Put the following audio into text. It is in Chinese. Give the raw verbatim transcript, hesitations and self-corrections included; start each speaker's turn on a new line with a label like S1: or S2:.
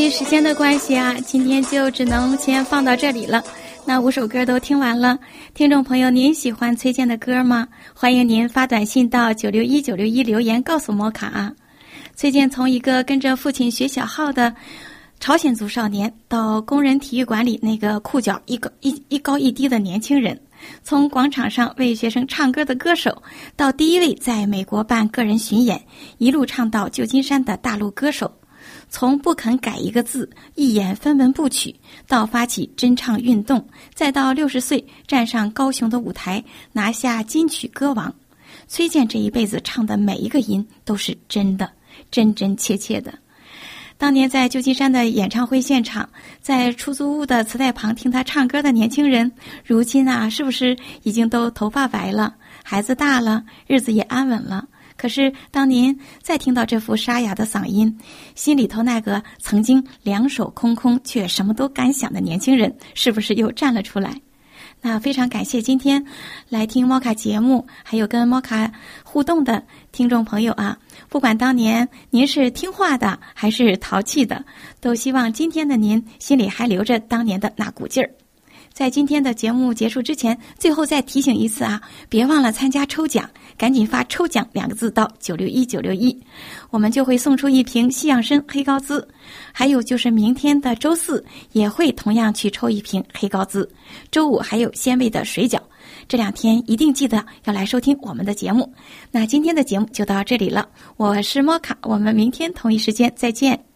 S1: 于时间的关系啊，今天就只能先放到这里了。那五首歌都听完了，听众朋友您喜欢崔健的歌吗？欢迎您发短信到九六一九六一留言告诉摩卡啊。崔健从一个跟着父亲学小号的朝鲜族少年，到工人体育馆里那个裤脚一高一一高一低的年轻人，从广场上为学生唱歌的歌手，到第一位在美国办个人巡演，一路唱到旧金山的大陆歌手，从不肯改一个字，一眼分文不取，到发起真唱运动，再到六十岁站上高雄的舞台，拿下金曲歌王。崔健这一辈子唱的每一个音都是真的，真真切切的。当年在旧金山的演唱会现场，在出租屋的磁带旁听他唱歌的年轻人，如今啊，是不是已经都头发白了，孩子大了，日子也安稳了？可是当您再听到这副沙哑的嗓音，心里头那个曾经两手空空却什么都敢想的年轻人，是不是又站了出来？那非常感谢今天来听猫卡节目还有跟猫卡互动的听众朋友啊，不管当年您是听话的还是淘气的，都希望今天的您心里还留着当年的那股劲儿。在今天的节目结束之前，最后再提醒一次啊，别忘了参加抽奖，赶紧发抽奖两个字到九六一九六一，我们就会送出一瓶西洋参黑高滋。还有就是明天的周四也会同样去抽一瓶黑高滋，周五还有鲜味的水饺。这两天一定记得要来收听我们的节目。那今天的节目就到这里了，我是莫卡，我们明天同一时间再见。